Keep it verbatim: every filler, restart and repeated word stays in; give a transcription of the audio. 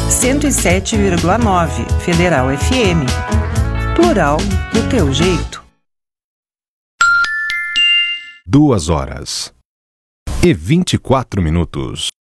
cento e sete vírgula nove Federal F M. Plural do teu jeito. Duas horas e vinte e quatro minutos.